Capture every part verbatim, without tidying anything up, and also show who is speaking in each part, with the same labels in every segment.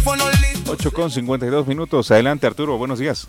Speaker 1: ocho con cincuenta y dos minutos. Adelante, Arturo, buenos días.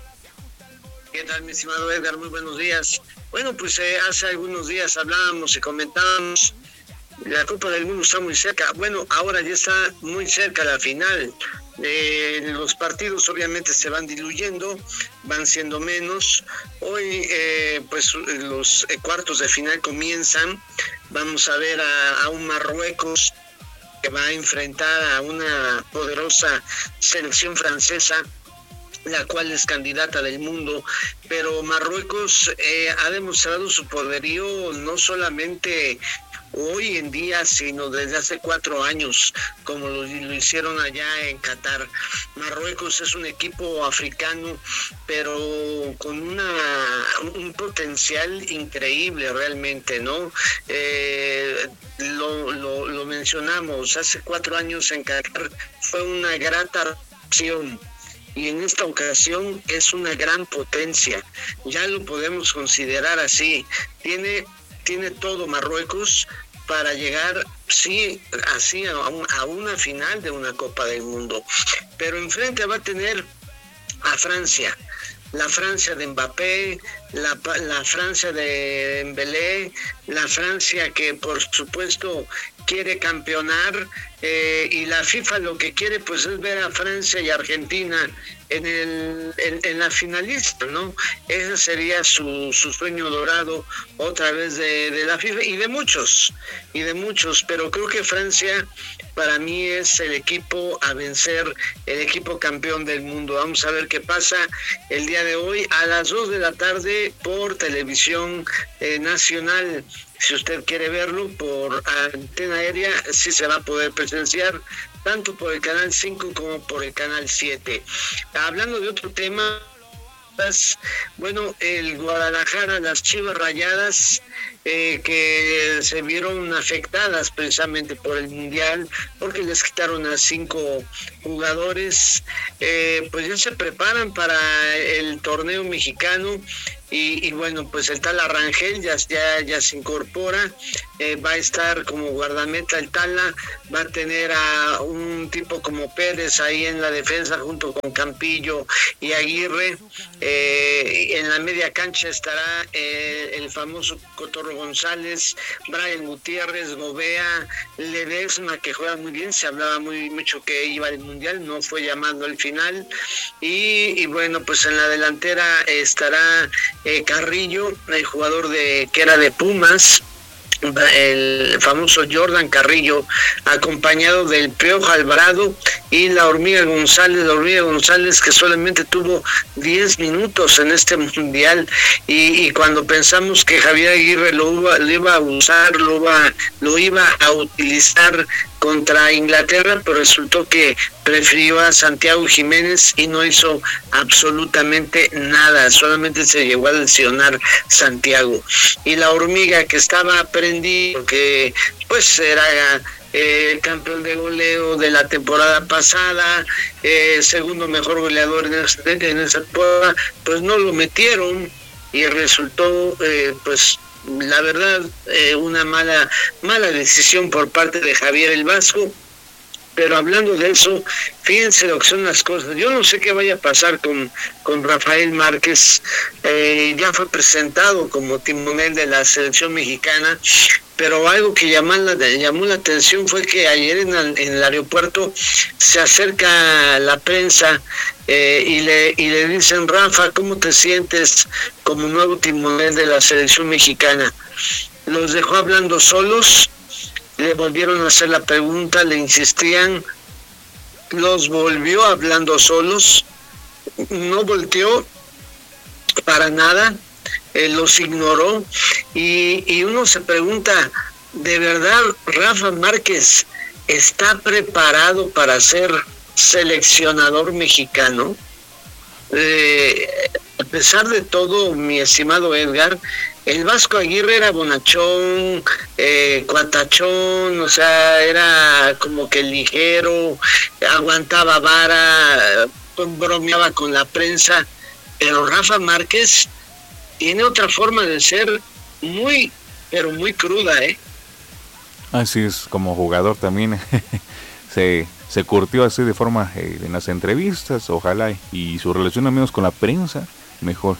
Speaker 2: ¿Qué tal, mi estimado Edgar? Muy buenos días. Bueno, pues eh, hace algunos días hablábamos y comentábamos, la Copa del Mundo está muy cerca. Bueno, ahora ya está muy cerca la final. Eh, los partidos obviamente se van diluyendo, van siendo menos. Hoy, eh, pues los eh, cuartos de final comienzan. Vamos a ver a, a un Marruecos que va a enfrentar a una poderosa selección francesa, la cual es candidata del mundo, pero Marruecos eh, ha demostrado su poderío no solamente hoy en día, sino desde hace cuatro años, como lo, lo hicieron allá en Qatar. Marruecos es un equipo africano, pero con una un potencial increíble realmente, ¿no? Eh, lo, lo, lo mencionamos, hace cuatro años en Qatar fue una grata acción, y en esta ocasión es una gran potencia, ya lo podemos considerar así. Tiene, tiene todo Marruecos para llegar, sí, así a, un, a una final de una Copa del Mundo, pero enfrente va a tener a Francia, la Francia de Mbappé, la, la Francia de Dembélé, la Francia que por supuesto quiere campeonar, eh, y la FIFA lo que quiere pues es ver a Francia y Argentina en el en, en la finalista, ¿no? Ese sería su, su sueño dorado otra vez de, de la FIFA y de muchos, y de muchos, pero creo que Francia para mí es el equipo a vencer, el equipo campeón del mundo. Vamos a ver qué pasa el día de hoy a las dos de la tarde por televisión eh, nacional. Si usted quiere verlo por antena aérea, sí se va a poder presenciar, tanto por el canal cinco como por el canal siete. Hablando de otro tema, bueno, el Guadalajara, las Chivas Rayadas, eh, que se vieron afectadas precisamente por el Mundial, porque les quitaron a cinco jugadores, eh, pues ya se preparan para el torneo mexicano. Y, y bueno, pues el Tala Rangel ya, ya, ya se incorpora, eh, va a estar como guardameta el Tala, va a tener a un tipo como Pérez ahí en la defensa junto con Campillo y Aguirre. Eh, en la media cancha estará eh, el famoso Cotorro González, Brian Gutiérrez, Gobea, Ledesma, que juega muy bien, se hablaba muy mucho que iba al Mundial, no fue llamado al final. Y, y bueno, pues en la delantera estará Eh, Carrillo, el jugador de que era de Pumas, el famoso Jordan Carrillo, acompañado del Piojo Alvarado y la Hormiga González, la Hormiga González que solamente tuvo diez minutos en este mundial, y, y cuando pensamos que Javier Aguirre lo iba, lo iba a usar, lo iba, lo iba a utilizar contra Inglaterra, pero resultó que prefirió a Santiago Jiménez y no hizo absolutamente nada, solamente se llegó a lesionar Santiago. Y la Hormiga, que estaba aprendido, porque pues era eh, el campeón de goleo de la temporada pasada, eh, segundo mejor goleador en esa, en esa temporada, pues no lo metieron y resultó eh, pues la verdad eh, una mala mala decisión por parte de Javier el Vasco. Pero hablando de eso, fíjense lo que son las cosas. Yo no sé qué vaya a pasar con, con Rafael Márquez. Eh, ya fue presentado como timonel de la selección mexicana, pero algo que llamó la, llamó la atención fue que ayer en el, en el aeropuerto se acerca la prensa eh, y, le, y le dicen: Rafa, ¿cómo te sientes como nuevo timonel de la selección mexicana? Los dejó hablando solos. Le volvieron a hacer la pregunta, le insistían, los volvió hablando solos, no volteó para nada, eh, los ignoró, y, y uno se pregunta, ¿de verdad Rafa Márquez está preparado para ser seleccionador mexicano? Eh, a pesar de todo, mi estimado Edgar, el Vasco Aguirre era bonachón, eh, cuatachón, o sea, era como que ligero, aguantaba vara, bromeaba con la prensa, pero Rafa Márquez tiene otra forma de ser muy, pero muy cruda, ¿eh?
Speaker 1: Así es, como jugador también se, se curtió así de forma eh, en las entrevistas, ojalá y, y su relación al menos con la prensa mejor.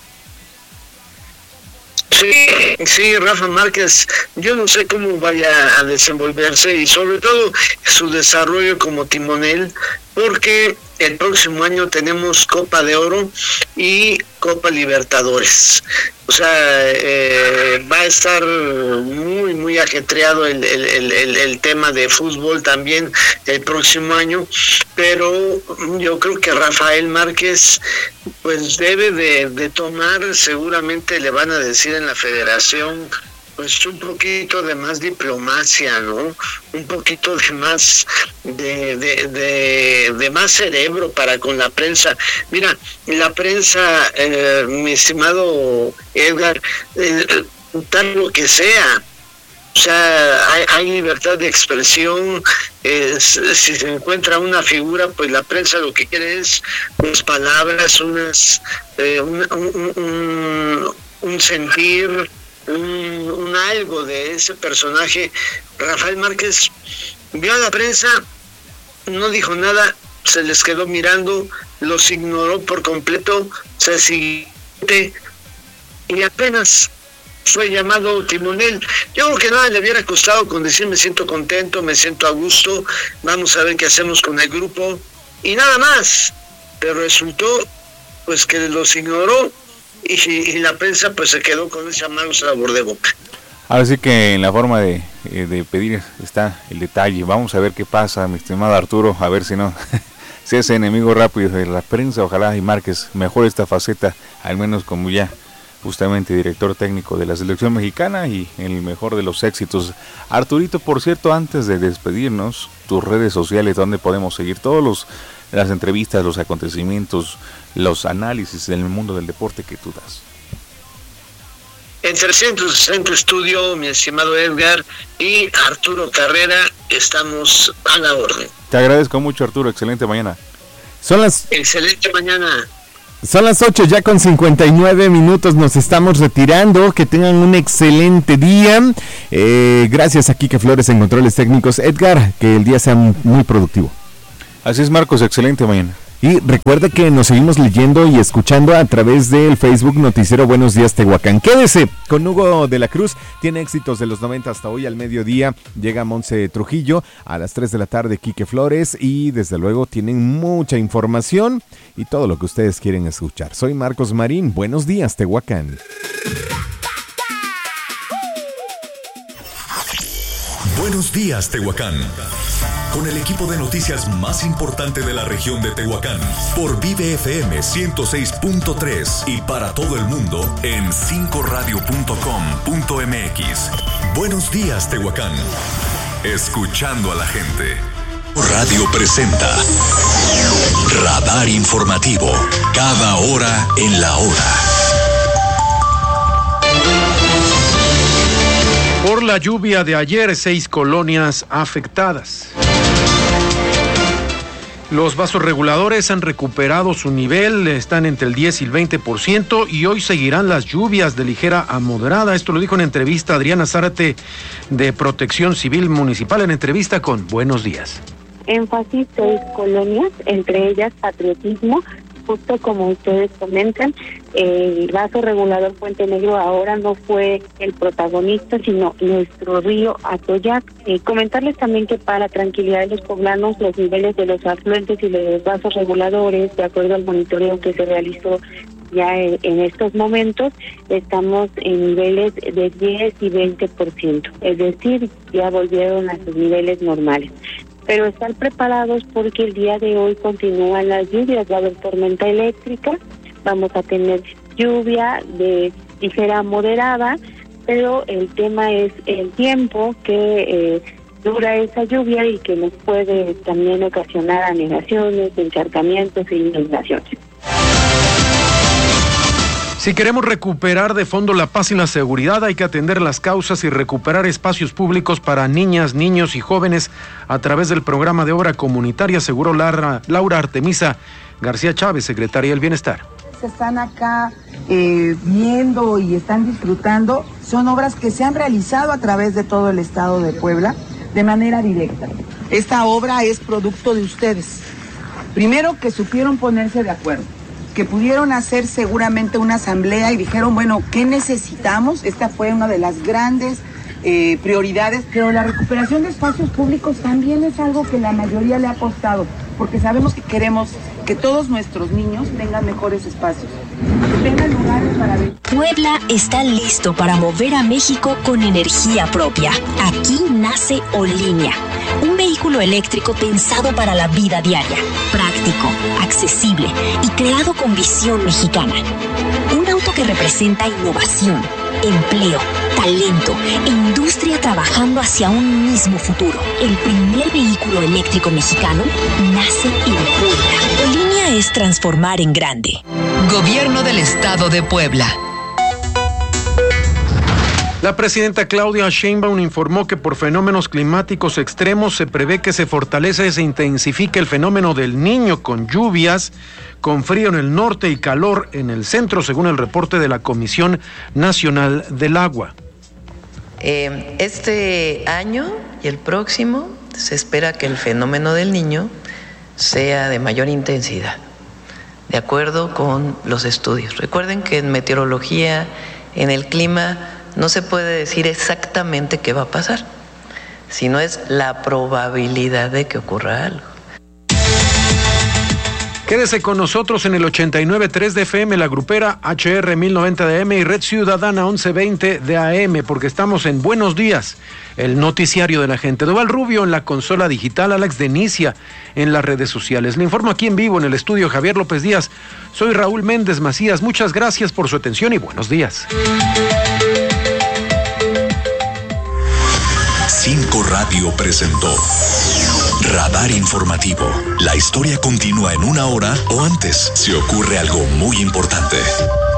Speaker 2: Sí, sí, Rafa Márquez, yo no sé cómo vaya a desenvolverse y sobre todo su desarrollo como timonel, porque el próximo año tenemos Copa de Oro y Copa Libertadores. O sea, eh, va a estar muy, muy ajetreado el, el, el, el tema de fútbol también el próximo año, pero yo creo que Rafael Márquez pues debe de, de tomar, seguramente le van a decir en la federación, pues un poquito de más diplomacia, ¿no? Un poquito de más de, de, de, de más cerebro para con la prensa. Mira, la prensa, eh, mi estimado Edgar, eh, tal lo que sea, o sea, hay, hay libertad de expresión. Eh, si se encuentra una figura, pues la prensa lo que quiere es unas palabras, unas eh, un, un, un, un sentir, Un, un algo de ese personaje. Rafael Márquez vio a la prensa, no dijo nada, se les quedó mirando, los ignoró por completo, se siguiente y apenas fue llamado timonel. Yo creo que nada le hubiera costado con decir me siento contento, me siento a gusto, vamos a ver qué hacemos con el grupo y nada más, pero resultó pues que los ignoró. Y, y la prensa pues se quedó con ese amargo sabor de boca.
Speaker 1: Ahora sí que en la forma de, de pedir está el detalle. Vamos a ver qué pasa, mi estimado Arturo, a ver si no se hace enemigo rápido de la prensa. Ojalá y Márquez mejore esta faceta, al menos como ya justamente director técnico de la selección mexicana y el mejor de los éxitos. Arturito, por cierto, antes de despedirnos, tus redes sociales, donde podemos seguir todos los las entrevistas, los acontecimientos, los análisis del mundo del deporte que tú das.
Speaker 2: En trescientos sesenta Estudio, mi estimado Edgar y Arturo Carrera, estamos a la orden.
Speaker 1: Te agradezco mucho, Arturo, excelente mañana.
Speaker 3: Son las...
Speaker 2: Excelente mañana.
Speaker 3: Son las ocho ya con cincuenta y nueve minutos, nos estamos retirando, que tengan un excelente día, eh, gracias a Quique Flores en Controles Técnicos. Edgar, que el día sea muy productivo.
Speaker 1: Así es, Marcos, excelente mañana.
Speaker 3: Y recuerda que nos seguimos leyendo y escuchando a través del Facebook Noticiero Buenos Días Tehuacán. Quédese con Hugo de la Cruz, tiene éxitos de los noventa hasta hoy al mediodía, llega Monse Trujillo, a las tres de la tarde Quique Flores y desde luego tienen mucha información y todo lo que ustedes quieren escuchar. Soy Marcos Marín, buenos días Tehuacán.
Speaker 4: Buenos días Tehuacán. Con el equipo de noticias más importante de la región de Tehuacán, por Vive F M ciento seis punto tres y para todo el mundo en cinco radio punto com punto m x. Buenos días Tehuacán. Escuchando a la gente. Radio presenta Radar Informativo. Cada hora en la hora.
Speaker 5: Por la lluvia de ayer, seis colonias afectadas. Los vasos reguladores han recuperado su nivel, están entre el diez y el veinte por ciento y hoy seguirán las lluvias de ligera a moderada. Esto lo dijo en entrevista Adriana Zárate de Protección Civil Municipal en entrevista con Buenos Días.
Speaker 6: Énfasis seis colonias, entre ellas Patriotismo, justo como ustedes comentan. El vaso regulador Puente Negro ahora no fue el protagonista, sino nuestro río Atoyac. Eh, comentarles también que para tranquilidad de los poblanos, los niveles de los afluentes y de los vasos reguladores, de acuerdo al monitoreo que se realizó ya en, en estos momentos, estamos en niveles de diez y veinte por ciento, es decir, ya volvieron a sus niveles normales. Pero estar preparados porque el día de hoy continúan las lluvias, va a haber tormenta eléctrica, vamos a tener lluvia de ligera a moderada, pero el tema es el tiempo que eh, dura esa lluvia y que nos puede también ocasionar anegaciones, encharcamientos e inundaciones.
Speaker 5: Si queremos recuperar de fondo la paz y la seguridad, hay que atender las causas y recuperar espacios públicos para niñas, niños y jóvenes a través del programa de obra comunitaria, aseguró Laura, Laura Artemisa García Chávez, secretaria del Bienestar.
Speaker 7: Están acá eh, viendo y están disfrutando, son obras que se han realizado a través de todo el estado de Puebla, de manera directa. Esta obra es producto de ustedes. Primero, que supieron ponerse de acuerdo, que pudieron hacer seguramente una asamblea y dijeron, bueno, ¿qué necesitamos? Esta fue una de las grandes eh, prioridades, pero la recuperación de espacios públicos también es algo que la mayoría le ha apostado, porque sabemos que queremos que todos nuestros niños tengan mejores espacios, que tengan lugares para ver.
Speaker 8: Puebla está listo para mover a México con energía propia. Aquí nace Olinia, un vehículo eléctrico pensado para la vida diaria, práctico, accesible y creado con visión mexicana. Un auto que representa innovación, empleo, talento e industria trabajando hacia un mismo futuro. El primer vehículo eléctrico mexicano nace en Puebla. Olinia es transformar en grande.
Speaker 9: Gobierno del Estado de Puebla.
Speaker 5: La presidenta Claudia Sheinbaum informó que por fenómenos climáticos extremos se prevé que se fortalece y se intensifique el fenómeno del Niño, con lluvias, con frío en el norte y calor en el centro, según el reporte de la Comisión Nacional del Agua.
Speaker 10: Eh, este año y el próximo se espera que el fenómeno del Niño sea de mayor intensidad, de acuerdo con los estudios. Recuerden que en meteorología, en el clima, no se puede decir exactamente qué va a pasar, sino es la probabilidad de que ocurra algo.
Speaker 5: Quédese con nosotros en el ochenta y nueve punto tres de F M, la grupera H R mil noventa de A M y Red Ciudadana once veinte de A M, porque estamos en Buenos Días, el noticiario de la gente. Doval Rubio en la consola digital, Alex Denicia en las redes sociales. Le informo aquí en vivo en el estudio Javier López Díaz. Soy Raúl Méndez Macías. Muchas gracias por su atención y buenos días.
Speaker 4: Cinco Radio presentó Radar Informativo. La historia continúa en una hora o antes si ocurre algo muy importante.